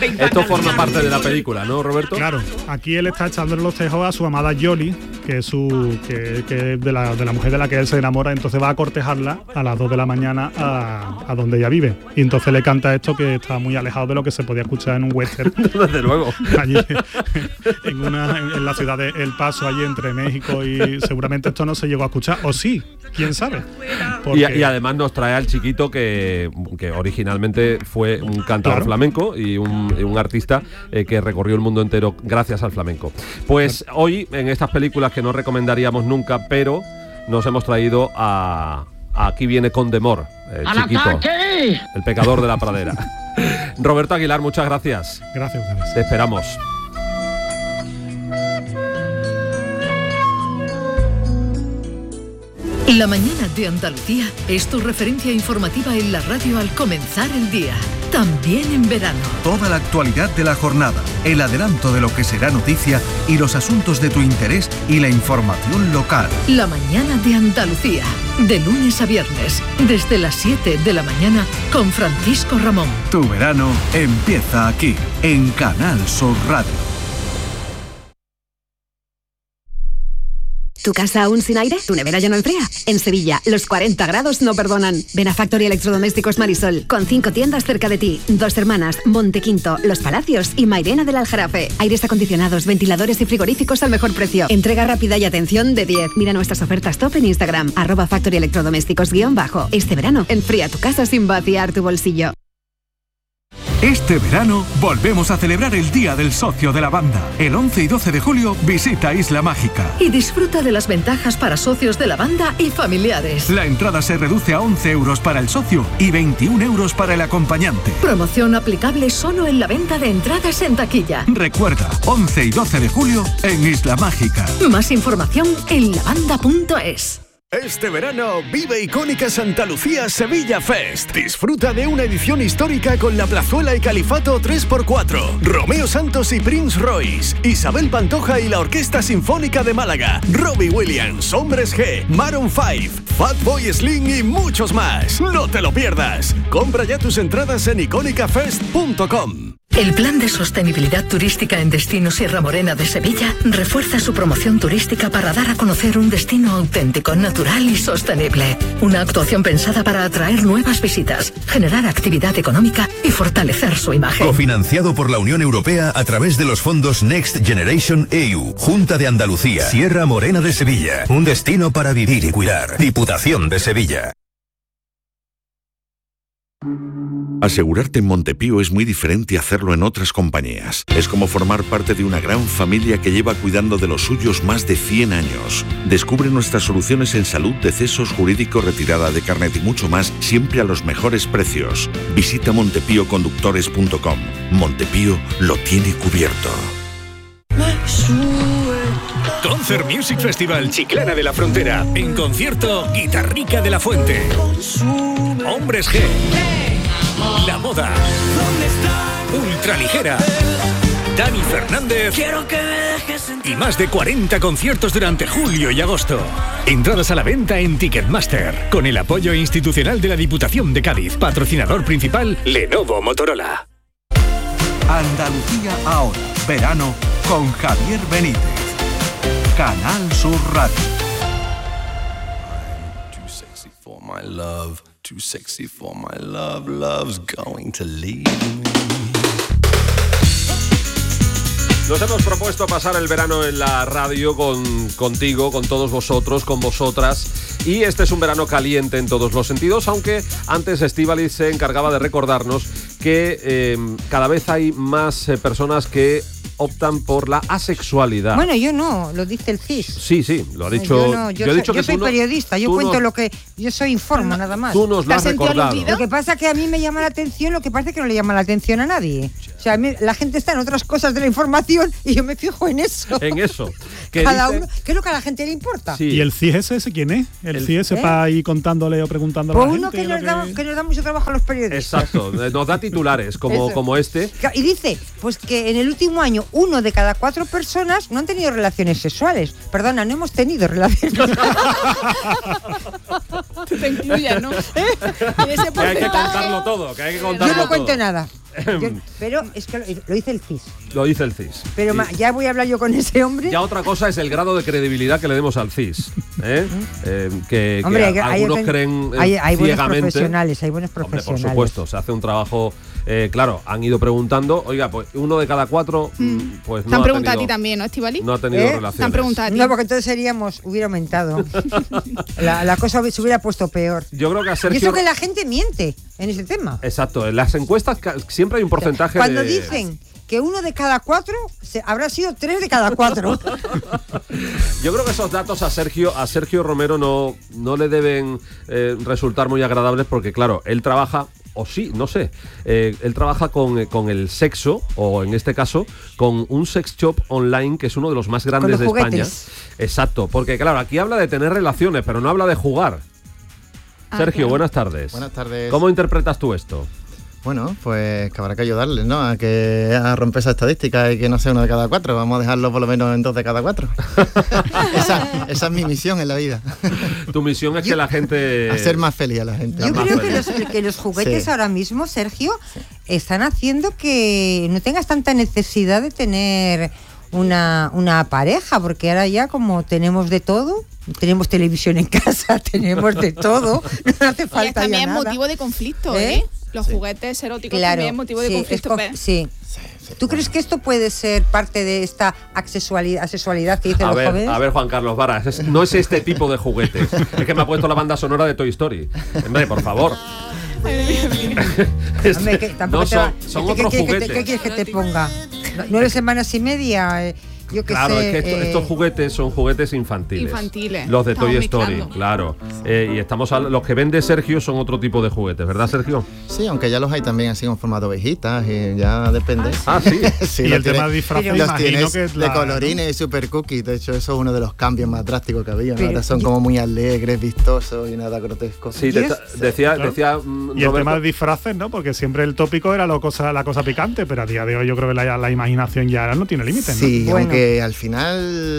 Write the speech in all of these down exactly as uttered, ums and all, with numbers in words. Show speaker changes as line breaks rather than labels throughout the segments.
Esto forma parte de la película, ¿no, Roberto?
Claro, aquí él está echándole los tejos a su amada Yoli, que es su que, que es de la de la mujer de la que él se enamora, entonces va a cortejarla a las dos de la mañana a, a donde ella vive. Y entonces le canta esto que está muy alejado de lo que se podía escuchar en un western.
Desde luego.
Allí en una en, en la ciudad de El Paso, allí entre México, y seguramente esto no se llegó a escuchar, o sí, quién sabe. Porque...
Y, y además nos trae al chiquito que, que originalmente fue un cantador claro. flamenco y un, un artista eh, que recorrió el mundo entero gracias al flamenco. Pues claro. hoy, en estas películas que no recomendaríamos nunca, pero nos hemos traído a... Aquí viene Condemor, el chiquito, el pecador de la pradera. Roberto Aguilar, muchas gracias.
Gracias a ustedes.
Te esperamos.
La mañana de Andalucía es tu referencia informativa en la radio al comenzar el día, también en verano.
Toda la actualidad de la jornada, el adelanto de lo que será noticia y los asuntos de tu interés y la información local.
La mañana de Andalucía, de lunes a viernes, desde las siete de la mañana con Francisco Ramón.
Tu verano empieza aquí, en Canal Sur Radio.
¿Tu casa aún sin aire? ¿Tu nevera ya no enfría? En Sevilla, los cuarenta grados no perdonan. Ven a Factory Electrodomésticos Marisol, con cinco tiendas cerca de ti. Dos Hermanas, Montequinto, Los Palacios y Mairena del Aljarafe. Aires acondicionados, ventiladores y frigoríficos al mejor precio. Entrega rápida y atención de diez. Mira nuestras ofertas top en Instagram, arroba Factory Electrodomésticos guión bajo. Este verano, enfría tu casa sin vaciar tu bolsillo.
Este verano volvemos a celebrar el Día del Socio de la Banda. El once y doce de julio visita Isla Mágica.
Y disfruta de las ventajas para socios de la banda y familiares.
La entrada se reduce a once euros para el socio y veintiún euros para el acompañante.
Promoción aplicable solo en la venta de entradas en taquilla.
Recuerda, once y doce de julio en Isla Mágica.
Más información en lavanda punto es.
Este verano vive icónica Santa Lucía Sevilla Fest. Disfruta de una edición histórica con la Plazuela y Califato tres por cuatro, Romeo Santos y Prince Royce, Isabel Pantoja y la Orquesta Sinfónica de Málaga, Robbie Williams, Hombres G, Maroon cinco, Fatboy Slim y muchos más. No te lo pierdas. Compra ya tus entradas en icónica fest punto com.
El Plan de Sostenibilidad Turística en Destino Sierra Morena de Sevilla refuerza su promoción turística para dar a conocer un destino auténtico, natural y sostenible. Una actuación pensada para atraer nuevas visitas, generar actividad económica y fortalecer su imagen.
Cofinanciado por la Unión Europea a través de los fondos Next Generation E U, Junta de Andalucía, Sierra Morena de Sevilla. Un destino para vivir y cuidar. Diputación de Sevilla.
Asegurarte en Montepío es muy diferente a hacerlo en otras compañías. Es como formar parte de una gran familia que lleva cuidando de los suyos más de cien años. Descubre nuestras soluciones en salud, decesos, jurídico, retirada de carnet y mucho más, siempre a los mejores precios. Visita montepío conductores punto com. Montepío lo tiene cubierto.
Concert Music Festival Chiclana de la Frontera. En concierto, Guitarrica de la Fuente, Hombres G, La Moda, Ultraligera, Dani Fernández y más de cuarenta conciertos durante julio y agosto. Entradas a la venta en Ticketmaster, con el apoyo institucional de la Diputación de Cádiz. Patrocinador principal, Lenovo Motorola.
Andalucía ahora, verano, con Javier Benítez. Canal Sur Radio.
I'm too sexy for my love, too sexy for my love, love's going to leave me.
Nos hemos propuesto pasar el verano en la radio con, contigo, con todos vosotros, con vosotras. Y este es un verano caliente en todos los sentidos, aunque antes Estíbaliz se encargaba de recordarnos que eh, cada vez hay más eh, personas que optan por la asexualidad.
Bueno, yo no, lo dice el C I S.
Sí, sí, lo ha dicho.
Yo, no, yo, yo, he dicho yo que soy periodista, no, yo cuento no, lo que... Yo soy informo, nada más.
Tú nos lo has recordado.
Lo que pasa es que a mí me llama la atención lo que parece que no le llama la atención a nadie. O sea, a mí, la gente está en otras cosas de la información y yo me fijo en eso.
En eso.
Cada
dice...
uno, ¿qué es lo que a la gente le importa?
Sí. ¿Y el C I S ese quién es? El, el C I S ¿eh? Para ir contándole o preguntándole
pues
a la
uno
gente.
Que nos,
que...
Da, que nos da mucho trabajo a los periodistas.
Exacto, nos da titulares como, como este.
Y dice, pues que en el último año uno de cada cuatro personas no han tenido relaciones sexuales. Perdona, no hemos tenido relaciones sexuales.
Tú te incluyas, ¿no? ¿Eh?
Que hay que contarlo todo, que hay que contarlo
Yo no
todo.
cuento nada. Yo- pero es que lo, lo dice el C I S.
Lo dice el C I S.
Pero
Sí.
ma- ya voy a hablar yo con ese hombre.
Ya otra cosa es el grado de credibilidad que le demos al C I S. ¿eh? Eh, que, que
Hombre, hay-
a-
hay-
algunos
hay-
creen eh,
hay, hay buenos
ciegamente.
profesionales, hay buenos
Hombre,
profesionales.
por supuesto, se hace un trabajo. Eh, claro, han ido preguntando. Oiga, pues uno de cada cuatro, mm, pues
Te
no
han
ha
preguntado a ti
tenido,
también, ¿no, Estivali?
no ha tenido
¿Eh?
relaciones.
Te han preguntado a ti.
No, porque entonces seríamos, hubiera aumentado. la, la cosa se hubiera puesto peor.
Yo creo que a
Y
Sergio.
eso que la gente miente en ese tema.
Exacto, en las encuestas ca- siempre hay un porcentaje
Cuando
de.
dicen que uno de cada cuatro, se, habrá sido tres de cada cuatro.
Yo creo que esos datos a Sergio, a Sergio Romero no, no le deben eh, resultar muy agradables porque, claro, él trabaja, o sí, no sé, eh, él trabaja con, eh, con el sexo, o en este caso, con un sex shop online que es uno de los más grandes
los
de
juguetes.
España. Exacto, porque, claro, aquí habla de tener relaciones, pero no habla de jugar.
Ah,
Sergio,
claro.
buenas tardes.
Buenas tardes.
¿Cómo interpretas tú esto?
Bueno, pues que habrá que ayudarles, ¿no? A que a romper esa estadística y que no sea uno de cada cuatro. Vamos a dejarlo por lo menos en dos de cada cuatro. esa, esa es mi misión en la vida.
Tu misión es que la gente...
Hacer más feliz a la gente.
Yo
más
creo que
feliz.
los, que los juguetes
Sí.
ahora mismo, Sergio, están haciendo que no tengas tanta necesidad de tener una, una pareja, porque ahora ya como tenemos de todo, tenemos televisión en casa, tenemos de todo, no hace
Y es
falta ya
también
nada.
motivo de conflicto,
¿Eh?
¿eh? Los juguetes eróticos
Claro,
también motivo de
sí,
conflicto.
es co-
¿ves?
sí. ¿Tú crees que esto puede ser parte de esta asexualidad, asexualidad que dicen
A
los
ver,
jóvenes?
a ver, Juan Carlos Varas, es- no es este tipo de juguetes. Es que me ha puesto la banda sonora de Toy Story. Hombre, por favor. Es-
Hombre, que tampoco
no
te va-
son, son
¿qué-
otros
qué- qué-
juguetes.
¿Qué quieres que te ponga? ¿No- ¿Nueve semanas y media? Eh, yo qué
Claro,
sé.
es que esto-
eh,
estos juguetes son juguetes infantiles.
Infantiles.
Los de
Estamos
Toy Story,
mezclando.
claro. Eh, y estamos al- los que vende Sergio son otro tipo de juguetes, ¿verdad, Sergio?
Sí, aunque ya los hay también así en formato ovejitas y ya depende.
Ah, sí.
Sí,
Y
los
el tema
tienes-
de disfraces,
los
imagino
tienes
que es
de
la-
colorines y super cookies. De hecho, eso es uno de los cambios más drásticos que había, ¿no?
Pero
Ahora son
yo-
como muy alegres, vistosos y nada grotescos.
Sí,
¿Y
te-
es?
decía,
Claro.
decía mm,
Y el
Roberto-
tema de disfraces, ¿no? Porque siempre el tópico era lo cosa, la cosa picante, pero a día de hoy yo creo que la, la imaginación ya no tiene límites, ¿no?
Sí,
Bueno.
aunque al final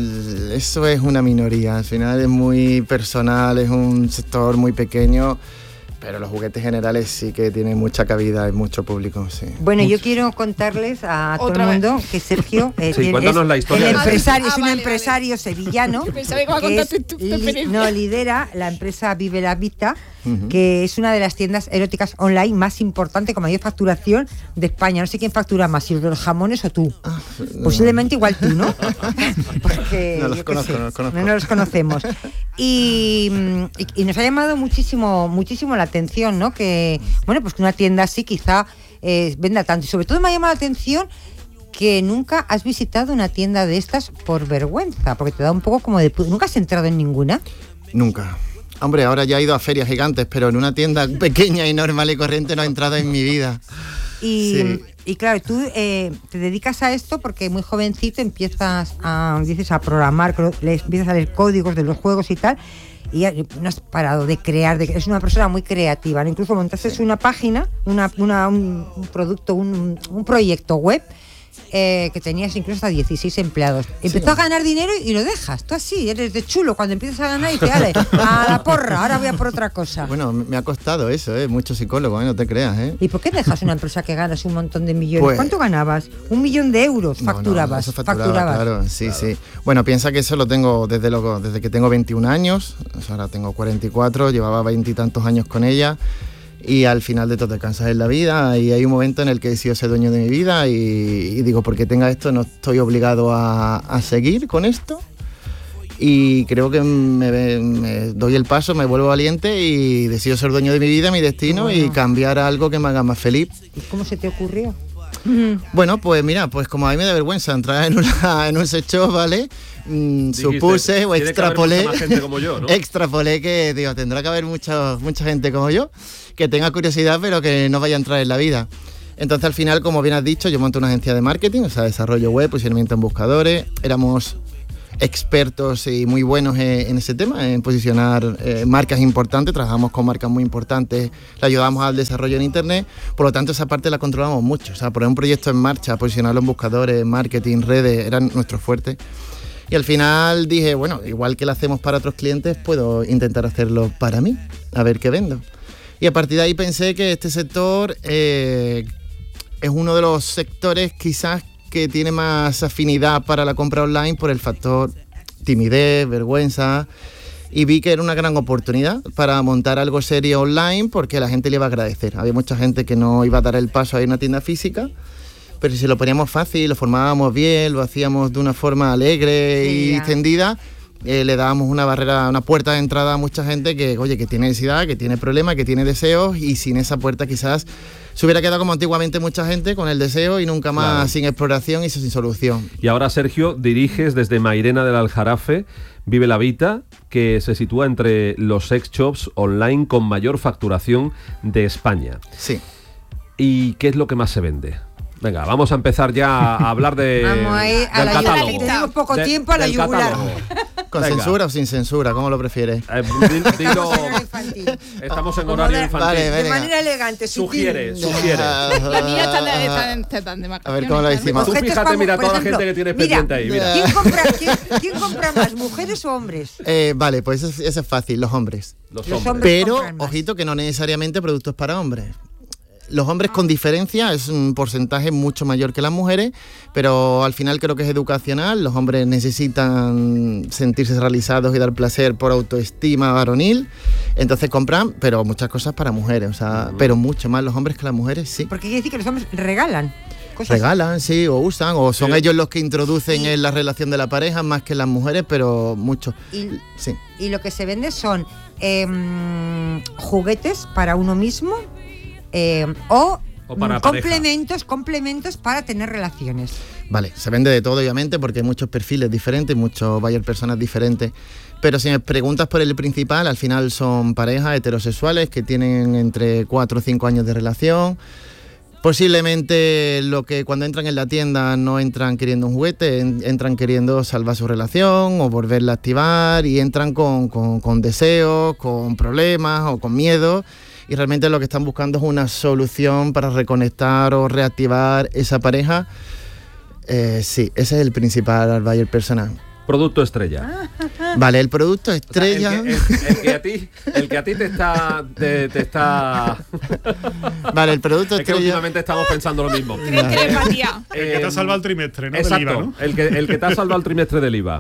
eso es una minoría, al final es muy personal, es un sector muy pequeño, pero los juguetes generales sí que tienen mucha cabida, hay mucho público, sí.
Bueno, yo quiero contarles a todo el
Otra vez.
mundo que Sergio eh,
Sí,
tiene-
cuéntanos
es
la historia
el
de-
empresario,
Ah,
es un
vale, vale.
empresario sevillano
Pensaba que iba a
que
contar
es
tu- tu
li-
experiencia.
no, lidera la empresa Vive la Vita,
Ujú.
que es una de las tiendas eróticas online más importante con mayor facturación de España. No sé quién factura más, si los jamones o tú. Posiblemente igual tú, ¿no? Porque
No los
yo qué
conozco,
sé,
no los conozco.
no los conocemos. Y, mm, y- y nos ha llamado muchísimo, muchísimo la atención, ¿no? Que, bueno, pues que una tienda así quizá eh, venda tanto. Y sobre todo me ha llamado la atención que nunca has visitado una tienda de estas por vergüenza, porque te da un poco como de... pu- ¿Nunca has entrado en ninguna?
Nunca. Hombre, ahora ya he ido a ferias gigantes, pero en una tienda pequeña y normal y corriente no he entrado en mi vida.
Y,
Sí.
y claro, tú eh, te dedicas a esto porque muy jovencito empiezas a, dices, a programar, cro- le empiezas a leer códigos de los juegos y tal, y ya no has parado de crear, de, es una persona muy creativa, ¿no? Incluso montaste una página, una, una- un, un producto, un, un proyecto web, eh, que tenías incluso hasta dieciséis empleados. Empezó a ganar dinero y lo dejas, tú así, eres de chulo, cuando empiezas a ganar y te ale, a la porra, ahora voy a por otra cosa.
Bueno, me me ha costado eso, ¿eh? Mucho psicólogo, ¿eh? No te creas, ¿eh?
¿Y por qué dejas una empresa que ganas un montón de millones?
Pues-
¿Cuánto ganabas? Un millón de euros
No, no,
facturabas.
eso facturaba,
facturabas.
claro, sí, sí. Bueno, piensa que eso lo tengo desde, lo, desde que tengo veintiún años, o sea, ahora tengo cuarenta y cuatro, llevaba veintitantos años con ella y al final de todo te cansas en la vida y hay un momento en el que he sido ser dueño de mi vida y, y digo, porque tenga esto no estoy obligado a, a seguir con esto y creo que me, me doy el paso, me vuelvo valiente y decido ser dueño de mi vida, mi destino
Bueno.
y cambiar a algo que me haga más feliz.
¿Y cómo se te ocurrió?
Bueno, pues mira, pues como a mí me da vergüenza entrar en, una, en un sex shop, ¿vale? Mm,
Dijiste,
supuse o
tiene que haber
extrapolé,
mucha más gente como yo, ¿no?
extrapolé que, digo, tendrá que haber mucha, mucha gente como yo, que tenga curiosidad pero que no vaya a entrar en la vida. Entonces al final, como bien has dicho, yo monté una agencia de marketing, o sea, desarrollo web, posicionamiento en buscadores, éramos expertos y muy buenos en, en ese tema, en posicionar eh, marcas importantes, trabajamos con marcas muy importantes, le ayudamos al desarrollo en internet, por lo tanto esa parte la controlamos mucho, o sea, poner un proyecto en marcha, posicionarlo en buscadores, marketing, redes, eran nuestros fuertes. Y al final dije, bueno, igual que lo hacemos para otros clientes, puedo intentar hacerlo para mí, a ver qué vendo. Y a partir de ahí pensé que este sector, eh, es uno de los sectores quizás que tiene más afinidad para la compra online por el factor timidez, vergüenza, y vi que era una gran oportunidad para montar algo serio online porque la gente le iba a agradecer. Había mucha gente que no iba a dar el paso a ir a una tienda física, pero si lo poníamos fácil, lo formábamos bien, lo hacíamos de una forma alegre sí, y ya. tendida, eh, le dábamos una barrera, una puerta de entrada a mucha gente que, oye, que tiene necesidad, que tiene problemas, que tiene deseos, y sin esa puerta quizás se hubiera quedado como antiguamente mucha gente con el deseo y nunca más claro. sin exploración y sin solución.
Y ahora, Sergio, diriges desde Mairena del Aljarafe Vive la Vita, que se sitúa entre los sex shops online con mayor facturación de España.
Sí.
¿Y qué es lo que más se vende? Venga, vamos a empezar ya a hablar de
Vamos ahí a
del
la
catálogo.
yugular. Tenemos poco
de,
tiempo a la yugular.
¿Con Venga. censura o sin censura? ¿Cómo lo prefieres?
Eh, dilo, estamos en horario infantil.
Vale, de manera elegante,
sugiere, sugiere.
Las niñas están de, están, están de vacaciones.
A ver cómo lo decimos.
Tú fíjate, mira toda la gente que tiene pendiente ahí. Mira.
¿Quién compra, quién, ¿Quién compra más, mujeres o hombres?
Eh, vale, pues eso, eso es fácil, los hombres.
Los
los
hombres.
Pero, ojito, que no necesariamente productos para hombres. Los hombres con diferencia es un porcentaje mucho mayor que las mujeres, pero al final creo que es educacional. Los hombres necesitan sentirse realizados y dar placer por autoestima varonil, entonces compran, pero muchas cosas para mujeres, o sea, uh-huh. pero mucho más los hombres que las mujeres, sí.
Porque quiere decir que los hombres regalan cosas.
Regalan, sí, o usan, o son
sí.
ellos los que introducen y, en la relación de la pareja más que las mujeres, pero mucho.
Y,
sí.
y lo que se vende son eh, juguetes para uno mismo. Eh, o,
o para
complementos,
pareja.
complementos para tener relaciones.
Vale, se vende de todo, obviamente, porque hay muchos perfiles diferentes, muchos buyer personas diferentes. Pero si me preguntas por el principal, al final son parejas heterosexuales que tienen entre cuatro o cinco años de relación. Posiblemente lo que cuando entran en la tienda no entran queriendo un juguete, en, entran queriendo salvar su relación o volverla a activar, y entran con, con, con deseos, con problemas o con miedo. Y realmente lo que están buscando es una solución para reconectar o reactivar esa pareja. Eh, sí, ese es el principal buyer personal.
Producto estrella.
Vale, el producto estrella.
O sea, el, que, el, el que a ti, el que a ti te está, te, te está.
Vale, el producto
es
estrella.
Que últimamente estamos pensando lo mismo.
Vale.
El que te ha salvado el trimestre, ¿no?
Exacto.
Del I V A, ¿no?
El que, el que te ha salvado el trimestre del I V A.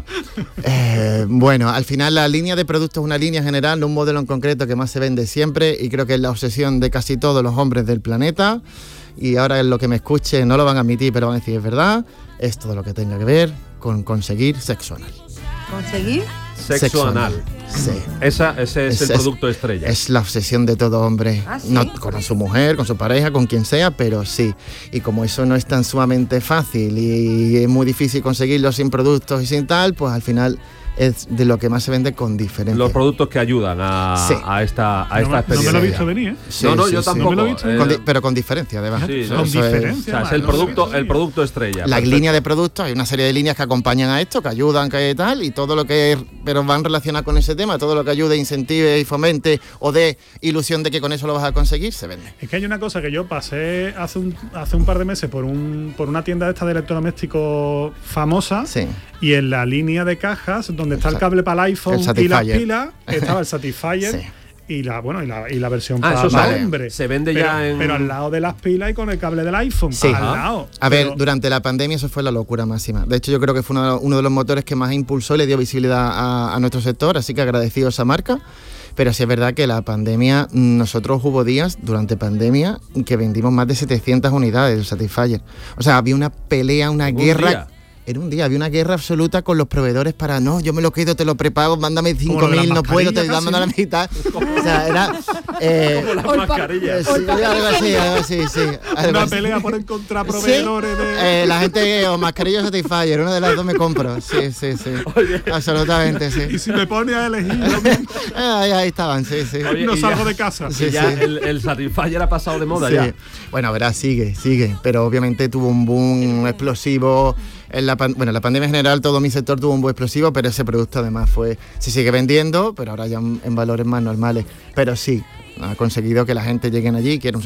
Eh, bueno, al final la línea de productos es una línea general, no un modelo en concreto que más se vende siempre, y creo que es la obsesión de casi todos los hombres del planeta. Y ahora en lo que me escuche no lo van a admitir, pero van a decir es verdad. Es todo lo que tenga que ver con conseguir sexo anal.
¿Conseguir?
Sexo,
sexo
anal.
anal. Sí.
Esa, ese es, es el producto
es,
estrella.
Es la obsesión de todo hombre.
¿Ah, sí?
No con su mujer, con su pareja, con quien sea, pero sí. Y como eso no es tan sumamente fácil y es muy difícil conseguirlo sin productos y sin tal, pues al final es de lo que más se vende con diferencia.
Los productos que ayudan a,
sí.
a esta, a
no
esta
me,
experiencia.
No me lo he visto venir, ¿eh?
Sí,
no, no,
sí,
yo
sí.
tampoco.
No me lo he visto
eh,
con di- pero con diferencia, además.
Sí,
con
¿no?
diferencia.
Es, o sea, es el
no
producto, el producto estrella.
La
perfecto.
línea de productos, hay una serie de líneas que acompañan a esto, que ayudan, que tal, y todo lo que, pero van relacionadas con ese tema, todo lo que ayude, incentive y fomente o dé ilusión de que con eso lo vas a conseguir, se vende.
Es que hay una cosa que yo pasé hace un, hace un par de meses por un por una tienda esta de electrodomésticos famosa,
sí.
y en la línea de cajas, donde está el cable para el iPhone
el
y las pilas, estaba el Satisfyer.
Sí.
Y la bueno y la, y la versión
ah,
para,
eso
para
vale.
hombre.
Se vende
pero,
ya en...
pero al lado de las pilas y con el cable del iPhone.
Sí.
Al lado.
A ver,
pero,
durante la pandemia eso fue la locura máxima. De hecho, yo creo que fue uno, uno de los motores que más impulsó y le dio visibilidad a, a nuestro sector, así que agradecido a esa marca. Pero sí es verdad que la pandemia, nosotros hubo días durante pandemia que vendimos más de setecientas unidades del Satisfyer. O sea, había una pelea, una
¿Un
guerra...
día?
Era un día, había una guerra absoluta con los proveedores para, no, yo me lo quedo, te lo prepago, mándame cinco mil, no puedo, te damos la mitad. O sea, era... Eh,
Como las mascarillas.
eh, sí, algo así, algo así, sí. Algo
una
así.
pelea por encontrar proveedores
¿Sí?
de...
Eh, la gente, o mascarilla o Satisfyer, una de las dos me compro. Sí, sí, sí.
Oye.
Absolutamente, sí.
Y si me pone a elegir lo mismo,
ahí, ahí estaban, sí, sí.
Oye,
no
y
salgo
ya-
de casa.
Sí,
ya
sí.
El, el Satisfyer ha pasado de moda
Sí.
ya.
Bueno, verás, sigue, sigue. Pero obviamente tuvo un boom explosivo. En la, pan- bueno, en la pandemia en general todo mi sector tuvo un boom explosivo, pero ese producto además fue... Se sigue vendiendo, pero ahora ya en, en valores más normales. Pero sí, ha conseguido que la gente llegue allí y quiera un